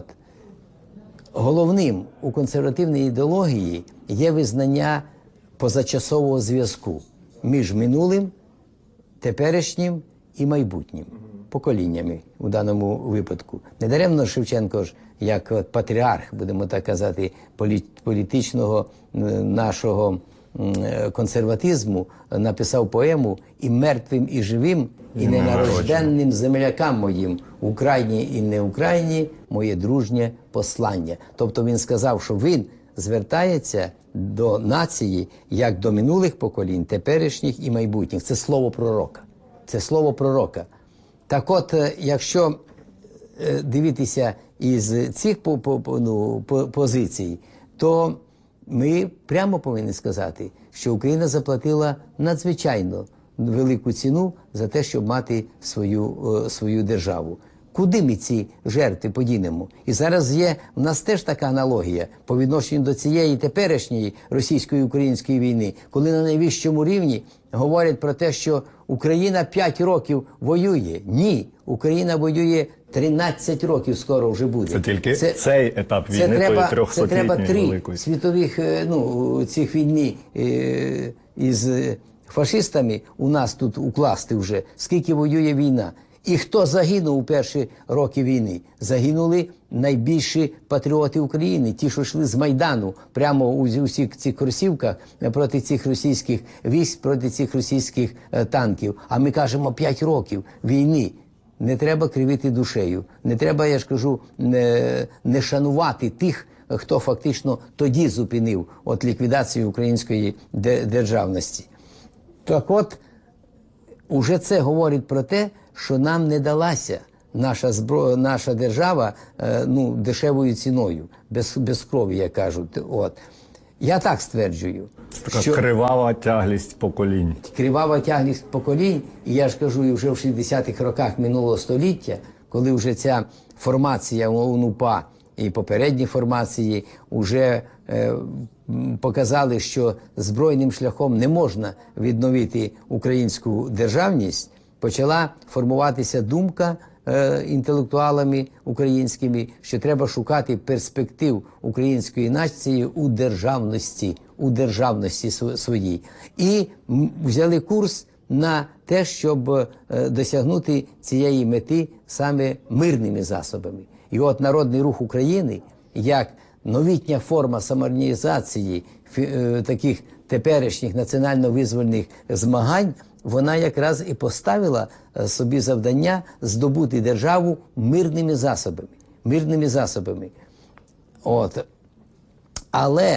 Головним у консервативній ідеології є визнання позачасового зв'язку між минулим, теперішнім і майбутнім поколіннями у даному випадку. Недаремно Шевченко ж, як патріарх, будемо так казати, політичного нашого консерватизму, написав поему «І мертвим, і живим, і ненарожденним землякам моїм, в Україні і не в Україні, моє дружнє послання». Тобто він сказав, що він звертається до нації як до минулих поколінь, теперішніх і майбутніх. Це слово пророка. Це слово пророка. Так от, якщо дивитися із цих ну, позицій, то ми прямо повинні сказати, що Україна заплатила надзвичайно велику ціну за те, щоб мати свою, свою державу. Куди ми ці жертви подінемо? І зараз є в нас теж така аналогія по відношенню до цієї теперішньої російсько-української війни, коли на найвищому рівні говорять про те, що Україна п'ять років воює. Ні, Україна воює тринадцять років, скоро вже буде. Це тільки це, цей етап війни, це треба, це треба три великої. світових ну, цих війни е, із фашистами у нас тут укласти вже, скільки воює війна. І хто загинув у перші роки війни? Загинули найбільші патріоти України, ті, що йшли з Майдану, прямо у усіх цих кросівках проти цих російських військ, проти цих російських е, танків. А ми кажемо п'ять років війни. Не треба кривити душею, не треба, я ж кажу, не, не шанувати тих, хто фактично тоді зупинив от ліквідацію української державності. Так от, уже це говорить про те, що нам не далася наша, збро... наша держава е, ну, дешевою ціною, без, без крові, як кажуть. От. Я так стверджую. Це така що... кривава тяглість поколінь. Кривава тяглість поколінь, і я ж кажу, і вже в шістдесятих роках минулого століття, коли вже ця формація УНУПА і попередні формації вже е, показали, що збройним шляхом не можна відновити українську державність, почала формуватися думка е, інтелектуалами українськими, що треба шукати перспектив української нації у державності, у державності своїй. І взяли курс на те, щоб е, досягнути цієї мети саме мирними засобами. І от Народний Рух України, як новітня форма самоорганізації е, таких теперішніх національно-визвольних змагань, вона якраз і поставила собі завдання здобути державу мирними засобами. Мирними засобами. От. Але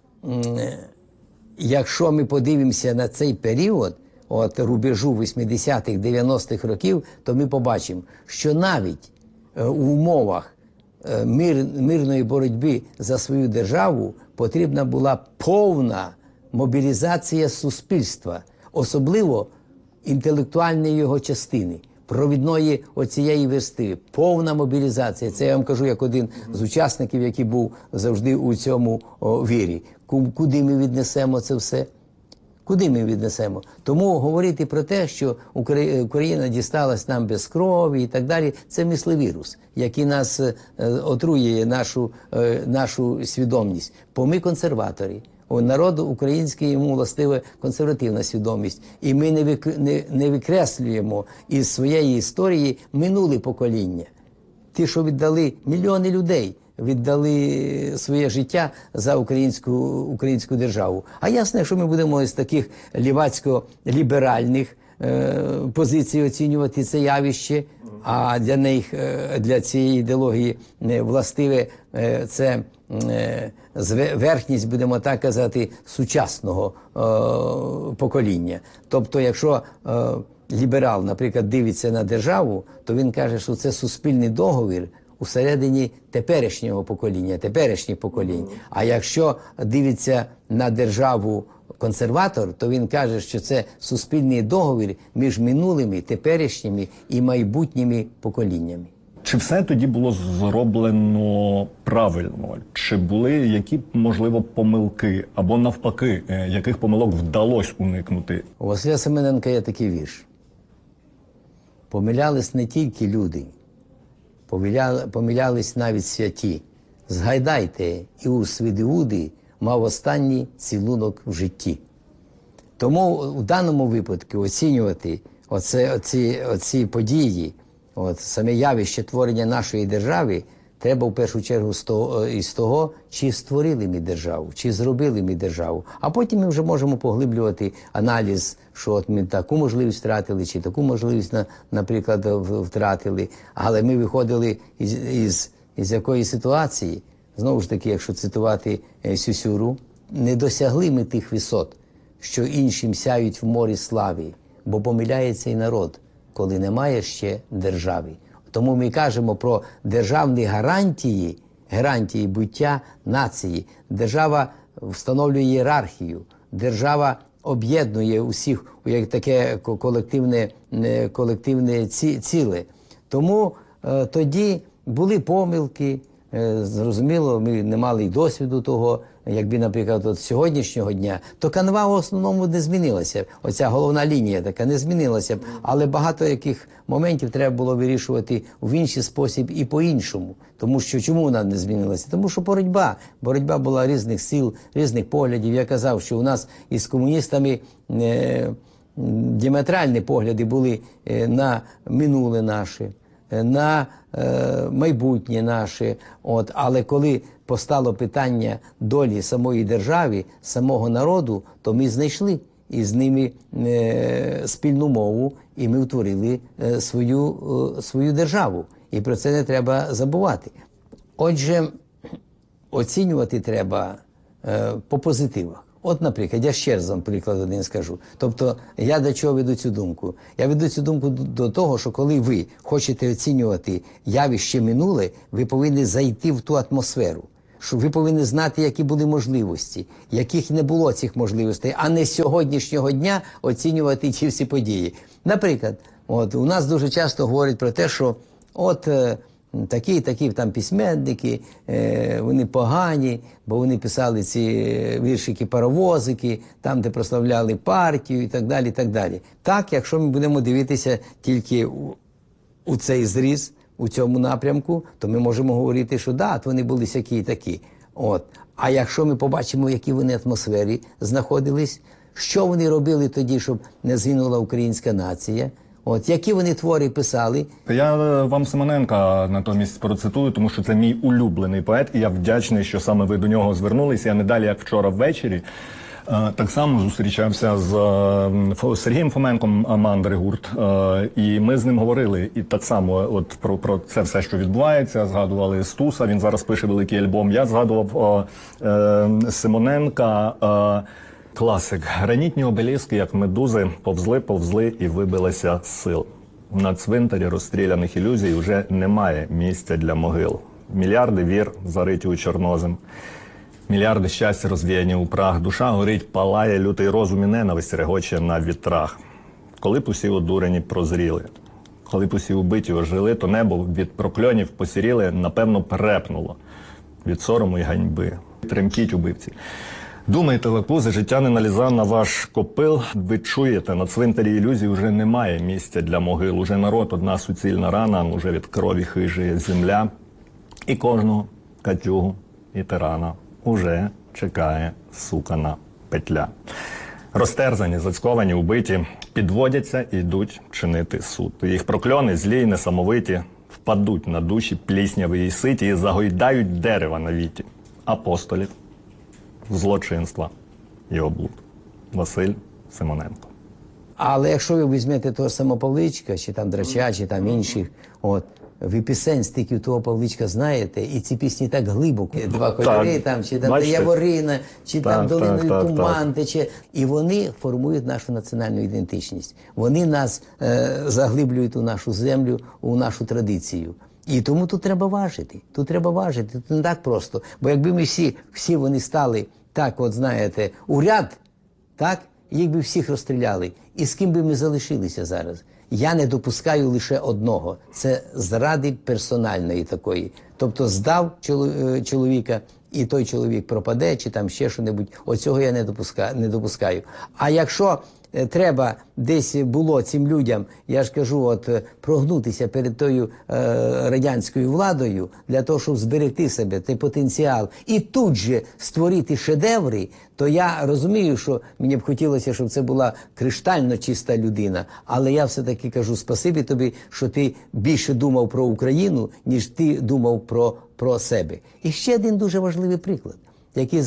якщо ми подивимося на цей період, от рубежу вісімдесятих, дев'яностих років, то ми побачимо, що навіть в умовах мир, мирної боротьби за свою державу потрібна була повна мобілізація суспільства, особливо інтелектуальної його частини, провідної оцієї верстви, повна мобілізація. Це я вам кажу як один з учасників, який був завжди у цьому о, вірі. Куди ми віднесемо це все? Куди ми віднесемо? Тому говорити про те, що Україна дісталась нам без крові і так далі, це мисловірус, який нас е, отруює нашу, е, нашу свідомість. Бо ми консерватори. У народу український йому властива консервативна свідомість. І ми не, вик... не, не викреслюємо із своєї історії минуле покоління. Ті, що віддали мільйони людей, віддали своє життя за українську, українську державу. А ясно, що ми будемо з таких лівацько-ліберальних е, позицій оцінювати це явище, а для них, е, для цієї ідеології е, властиве е, це е, верхність, будемо так казати, сучасного е, покоління. Тобто, якщо е, ліберал, наприклад, дивиться на державу, то він каже, що це суспільний договір усередині теперішнього покоління, теперішніх поколінь. А якщо дивиться на державу консерватор, то він каже, що це суспільний договір між минулими, теперішніми і майбутніми поколіннями. Чи все тоді було зроблено правильно? Чи були які, можливо, помилки? Або навпаки, яких помилок вдалося уникнути? У Василя Семененка є такий вірш. Помилялись не тільки люди, помиляли, помилялись навіть святі. Згадайте, Іус від Іуди мав останній цілунок в житті. Тому в даному випадку оцінювати оце, оці, оці події, от, саме явище творення нашої держави, треба в першу чергу з того, із того, чи створили ми державу, чи зробили ми державу. А потім ми вже можемо поглиблювати аналіз, що от ми таку можливість втратили, чи таку можливість, наприклад, втратили. Але ми виходили із, із, із якої ситуації, знову ж таки, якщо цитувати Сюсюру, не досягли ми тих висот, що іншим сяють в морі слави, бо помиляється і народ, коли немає ще держави. Тому ми кажемо про державні гарантії, гарантії буття нації. Держава встановлює ієрархію, держава об'єднує усіх у як таке колективне, колективне ціле. Тому е, тоді були помилки, е, зрозуміло, ми не мали й досвіду того, якби, наприклад, от сьогоднішнього дня, то канва в основному не змінилася. Оця головна лінія така не змінилася. Але багато яких моментів треба було вирішувати в інший спосіб і по-іншому. Тому що чому вона не змінилася? Тому що боротьба. Боротьба була різних сил, різних поглядів. Я казав, що у нас із комуністами е, діаметральні погляди були на минуле наше, на е, майбутнє наше. От, але коли постало питання долі самої держави, самого народу, то ми знайшли із ними е, спільну мову, і ми утворили е, свою, е, свою державу. І про це не треба забувати. Отже, оцінювати треба е, по позитивах. От, наприклад, я ще раз вам приклад один скажу. Тобто, я до чого веду цю думку? Я веду цю думку до того, що коли ви хочете оцінювати явище минуле, ви повинні зайти в ту атмосферу. Що ви повинні знати, які були можливості, яких не було цих можливостей, а не з сьогоднішнього дня оцінювати ці всі події. Наприклад, от, у нас дуже часто говорять про те, що от е, такі, такі там письменники, е, вони погані, бо вони писали ці віршики-паровозики, там, де прославляли партію і так далі, і так далі. Так, якщо ми будемо дивитися тільки у, у цей зріз, у цьому напрямку, то ми можемо говорити, що да, вони були сякі і такі. От. А якщо ми побачимо, в якій вони атмосфері знаходились, що вони робили тоді, щоб не згинула українська нація, от, які вони твори писали. Я вам Симоненка натомість процитую, тому що це мій улюблений поет, і я вдячний, що саме ви до нього звернулися. Я не далі, як вчора ввечері, так само зустрічався з Сергієм Фоменком Мандри гурт, і ми з ним говорили, і так само от про, про це все, що відбувається, згадували Стуса, він зараз пише великий альбом, я згадував е, Симоненка, е, класик. Гранітні обеліски, як медузи, повзли, повзли і вибилися з сил. На цвинтарі розстріляних ілюзій вже немає місця для могил. Мільярди вір зариті у чорнозем. Мільярди щастя розвіяні у прах, душа горить, палає, лютий розум і ненависть регоче на вітрах. Коли б усі одурені прозріли, коли б усі убиті ожили, то небо від прокльонів посіріли, напевно, препнуло від сорому і ганьби. Тремтіть, убивці. Думайте, лакузи, життя не налізав на ваш копил. Ви чуєте, на цвинтарі ілюзій уже немає місця для могил. Уже народ одна суцільна рана, уже від крові хижує земля. І кожного катюгу і тирана уже чекає сукана петля. Розтерзані, зацьковані, убиті, підводяться і йдуть чинити суд. Їх прокльони, злі й несамовиті, впадуть на душі плісняві й ситі і загойдають дерева на віті. Апостолів, злочинства і облуд. Василь Симоненко. Але якщо ви візьмете того самого Павличка, чи там Драча, чи там інших, от, ви пісень стиків того Павличка знаєте, і ці пісні так глибоко. Два кольори, там, чи там Яворина, чи так, там Долиною так, туман тече. І вони формують нашу національну ідентичність. Вони нас е, заглиблюють у нашу землю, у нашу традицію. І тому тут треба важити, тут треба важити, тут не так просто. Бо якби ми всі, всі вони стали так, от знаєте, у ряд, так, їх би всіх розстріляли. І з ким би ми залишилися зараз? Я не допускаю лише одного. Це зради персональної такої. Тобто здав чоловіка, і той чоловік пропаде, чи там ще що-небудь. Оцього я не допускаю, не допускаю. А якщо треба десь було цим людям, я ж кажу, от прогнутися перед тою е, радянською владою для того, щоб зберегти себе, той потенціал, і тут же створити шедеври, то я розумію, що мені б хотілося, щоб це була криштально чиста людина, але я все-таки кажу спасибі тобі, що ти більше думав про Україну, ніж ти думав про, про себе. І ще один дуже важливий приклад, які,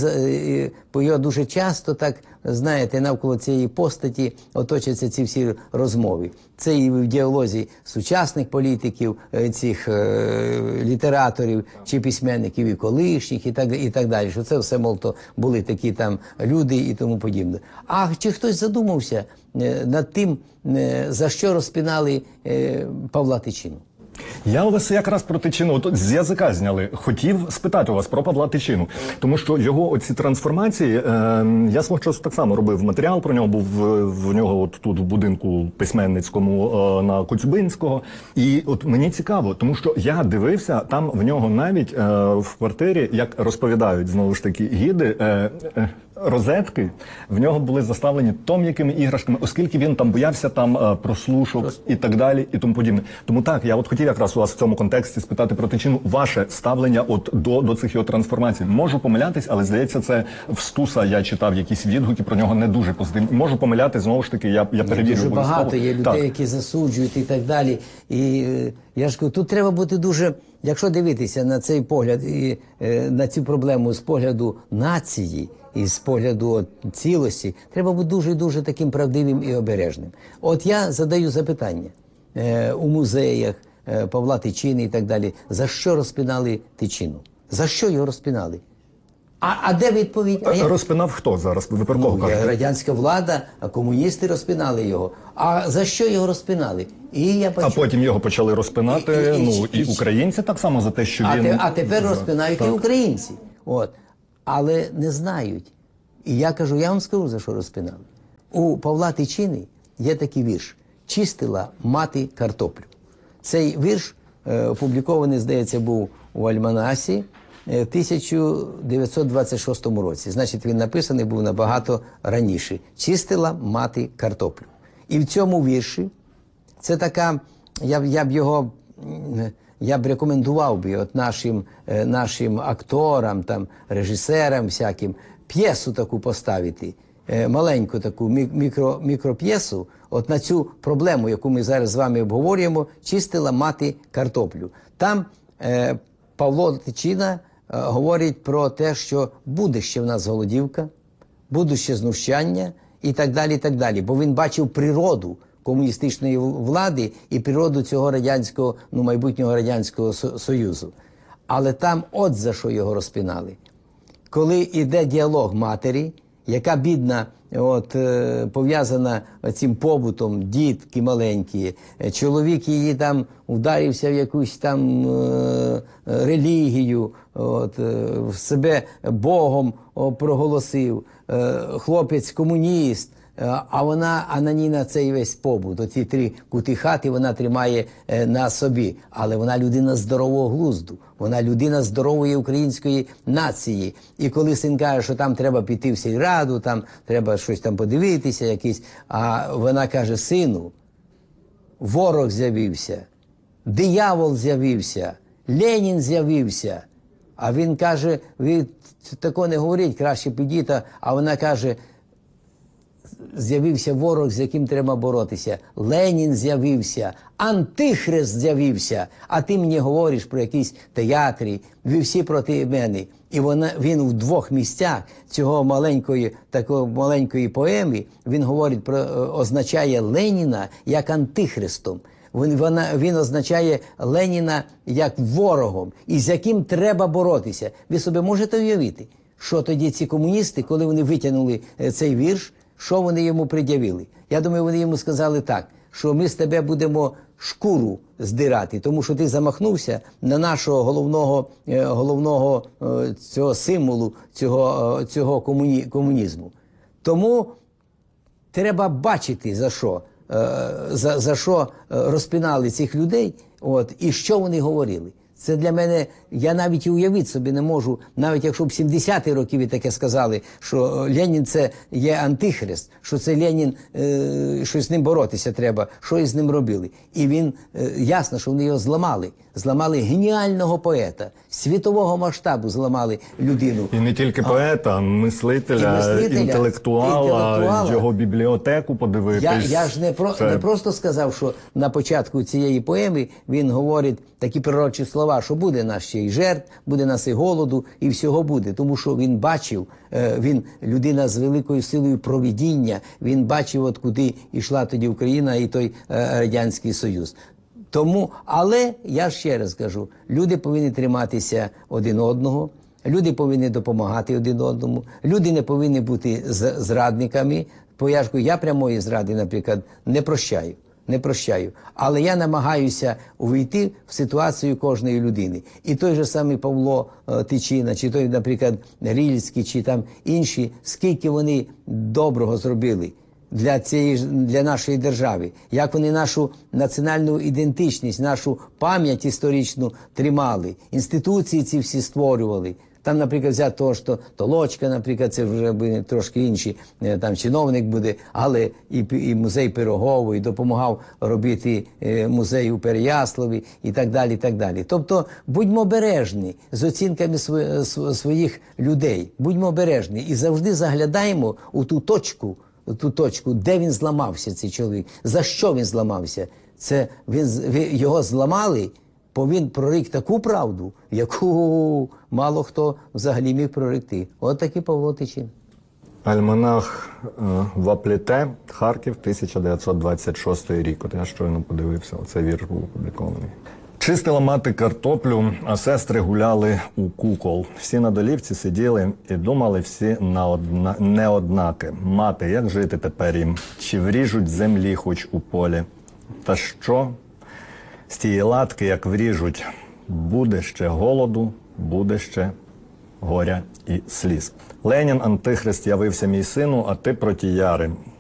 бо його дуже часто, так, знаєте, навколо цієї постаті оточаться ці всі розмови. Це і в діалозі сучасних політиків, цих е, літераторів чи письменників і колишніх, і так, і так далі. Що це все, мов, то були такі там люди і тому подібне. А чи хтось задумався е, над тим, е, за що розпинали е, Павла Тичину? Я у вас якраз про Тичину, от з язика зняли. Хотів спитати у вас про Павла Тичину, тому що його оці трансформації, е, я свого часу так само робив матеріал про нього, був в, в нього от тут в будинку письменницькому е, на Коцюбинського. І от мені цікаво, тому що я дивився, там в нього навіть е, в квартирі, як розповідають знову ж таки гіди, е, е, розетки в нього були заставлені то м'якими іграшками, оскільки він там боявся там е, прослушок і так далі, і тому подібне. Тому так, я от хотів якраз у вас в цьому контексті спитати про Тичину ваше ставлення от до, до цих його трансформацій. Можу помилятись, але здається, це в Стуса я читав якісь відгуки про нього не дуже позитивні. Можу помилятись, знову ж таки, я, я перевірю. Дуже обов'язково. багато є людей, Так. які засуджують і так далі. І е, я ж кажу, тут треба бути дуже, якщо дивитися на цей погляд і е, на цю проблему з погляду нації і з погляду от, цілості, треба бути дуже-дуже таким правдивим і обережним. От я задаю запитання е, у музеях е, Павла Тичини і так далі, за що розпинали Тичину? За що його розпинали? А, а де відповідь? А я... Розпинав хто зараз? Ви про кого Ну, кажете? радянська влада, а комуністи розпинали його. А за що його розпинали? І я А почув. потім його почали розпинати, І- і- ну, і- і українці так само за те, що А, він... те, а тепер за- розпинають і так. українці. От. Але не знають. І я кажу, я вам скажу, за що розпинали. У Павла Тичини є такий вірш «Чистила мати картоплю». Цей вірш е, опублікований, здається, був у Альманасі е, в тисяча дев'ятсот двадцять шостому році. Значить, він написаний був набагато раніше. «Чистила мати картоплю». І в цьому вірші це така, я, б- я б його, м, я б рекомендував би от нашим, е, нашим акторам, там, режисерам всяким, п'єсу таку поставити, е, маленьку таку мі- мікро, мікроп'єсу, от на цю проблему, яку ми зараз з вами обговорюємо, чистила мати картоплю. Там е, Павло Тичина е, говорить про те, що буде ще в нас голодівка, будуть ще знущання і так далі, і так далі. Бо він бачив природу комуністичної влади і природу цього радянського, ну, майбутнього Радянського Со- Союзу. Але там от за що його розпинали. Коли йде діалог матері, яка бідна, от, е, пов'язана цим побутом, дітки маленькі, е, чоловік її там вдарився в якусь там е, релігію, от, е, в себе Богом о, проголосив, е, хлопець комуніст, е, а вона, а на ній на цей весь побут, оці три кути хати вона тримає е, на собі. Але вона людина здорового глузду, вона людина здорової української нації. І коли син каже, що там треба піти в сільраду, там треба щось там подивитися, якийсь, а вона каже, сину, ворог з'явився, диявол з'явився, Ленін з'явився. А він каже, ви такого не говоріть, краще підіть. А вона каже, з'явився ворог, з яким треба боротися. Ленін з'явився, антихрист з'явився, а ти мені говориш про якісь театри, ви всі проти мене. І вона, він в двох місцях цього маленької, такої маленької поеми, він говорить про, означає Леніна як антихристом. Він, вона, він означає Леніна як ворогом, і з яким треба боротися. Ви собі можете уявити, що тоді ці комуністи, коли вони витягнули цей вірш, що вони йому пред'явили? Я думаю, вони йому сказали так, що ми з тебе будемо шкуру здирати, тому що ти замахнувся на нашого головного, е, головного е, цього символу, цього, е, цього комуні, комунізму. Тому треба бачити, за що, е, за, за що е, розпинали цих людей, от, і що вони говорили. Це для мене, я навіть і уявити собі не можу, навіть якщо б в сімдесяті років і таке сказали, що Ленін це є антихрист, що це Ленін, е, що з ним боротися треба, що із ним робили. І він, е, ясно, що вони його зламали. Зламали геніального поета, світового масштабу зламали людину. І не тільки поета, а мислителя, І мислителя, інтелектуала, інтелектуала. його бібліотеку подивитись. Я, я ж не, про, Це- не просто сказав, що на початку цієї поеми він говорить такі пророчі слова, що буде нас ще й жертв, буде нас і голоду, і всього буде. Тому що він бачив, е, він людина з великою силою провидіння, він бачив, от куди йшла тоді Україна і той е, Радянський Союз. Тому, але я ще раз кажу, люди повинні триматися один одного, люди повинні допомагати один одному, люди не повинні бути з- зрадниками. Бо я ж кажу, я прямої зради, наприклад, не прощаю. Не прощаю. Але я намагаюся увійти в ситуацію кожної людини. І той же самий Павло е, Тичина, чи той, наприклад, Рильський, чи там інші, скільки вони доброго зробили для цієї ж- для нашої держави, як вони нашу національну ідентичність, нашу пам'ять історичну тримали, інституції ці всі створювали. Там, наприклад, взяти того, що Толочка, наприклад, це вже би трошки інший е, там чиновник буде, але і, і музей Пирогово, і допомагав робити е, музей у Переяславі і так далі, і так далі. Тобто, будьмо обережні з оцінками св, св, своїх людей, будьмо обережні і завжди заглядаємо у ту точку, у ту точку, де він зламався, цей чоловік, за що він зламався. Це він, його зламали, бо він прорік таку правду, яку мало хто взагалі міг проректи. От такий Павло Тичин. Альманах е, Вапліте, Харків, тисяча дев'ятсот двадцять шостий рік. От я щойно подивився, оцей вірш був опублікований. Чистила мати картоплю, а сестри гуляли у кукол. Всі на долівці сиділи і думали всі на одна... не однаке. Мати, як жити тепер їм? Чи вріжуть землі хоч у полі? Та що? З тієї латки, як вріжуть, буде ще голоду, буде ще горя і сліз. Ленін, антихрист, явився мій сину, а ти проти яри.